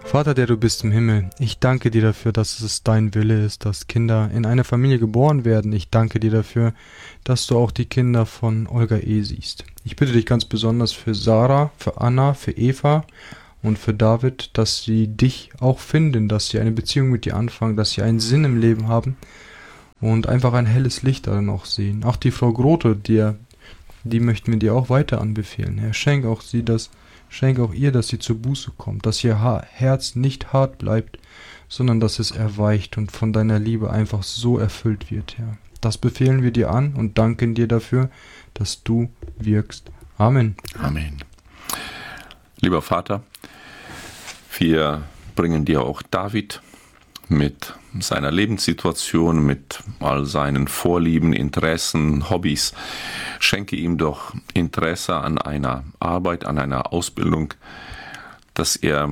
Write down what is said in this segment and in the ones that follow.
Vater, der du bist im Himmel, ich danke dir dafür, dass es dein Wille ist, dass Kinder in einer Familie geboren werden. Ich danke dir dafür, dass du auch die Kinder von Olga siehst. Ich bitte dich ganz besonders für Sarah, für Anna, für Eva und für David, dass sie dich auch finden, dass sie eine Beziehung mit dir anfangen, dass sie einen Sinn im Leben haben und einfach ein helles Licht darin auch sehen. Auch die Frau Grote, die möchten wir dir auch weiter anbefehlen. Herr, schenk auch ihr, dass sie zur Buße kommt, dass ihr Herz nicht hart bleibt, sondern dass es erweicht und von deiner Liebe einfach so erfüllt wird, Herr. Das befehlen wir dir an und danken dir dafür, dass du wirkst. Amen. Amen. Lieber Vater, wir bringen dir auch David mit seiner Lebenssituation, mit all seinen Vorlieben, Interessen, Hobbys. Schenke ihm doch Interesse an einer Arbeit, an einer Ausbildung, dass er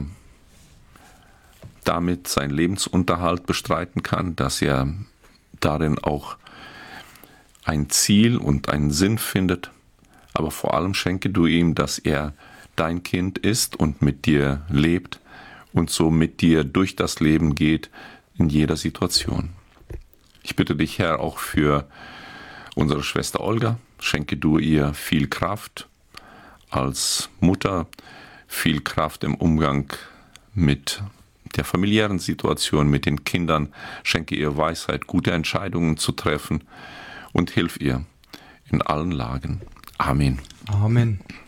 damit seinen Lebensunterhalt bestreiten kann, dass er darin auch ein Ziel und einen Sinn findet. Aber vor allem schenke du ihm, dass er dein Kind ist und mit dir lebt und so mit dir durch das Leben geht in jeder Situation. Ich bitte dich, Herr, auch für unsere Schwester Olga. Schenke du ihr viel Kraft als Mutter, viel Kraft im Umgang mit der familiären Situation, mit den Kindern. Schenke ihr Weisheit, gute Entscheidungen zu treffen und hilf ihr in allen Lagen. Amen. Amen.